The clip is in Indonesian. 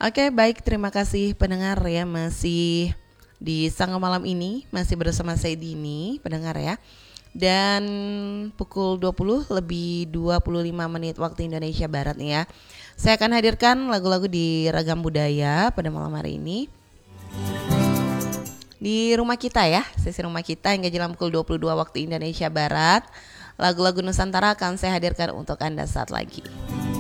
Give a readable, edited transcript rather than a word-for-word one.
Oke, baik, terima kasih pendengar ya, masih di Sangga Malam ini masih bersama saya Dini, pendengar ya. Dan pukul 20 lebih 25 menit waktu Indonesia Barat nih ya. Saya akan hadirkan lagu-lagu di Ragam Budaya pada malam hari ini. Di rumah kita ya, sesi rumah kita hingga jam pukul 22 waktu Indonesia Barat. Lagu-lagu Nusantara akan saya hadirkan untuk Anda saat lagi.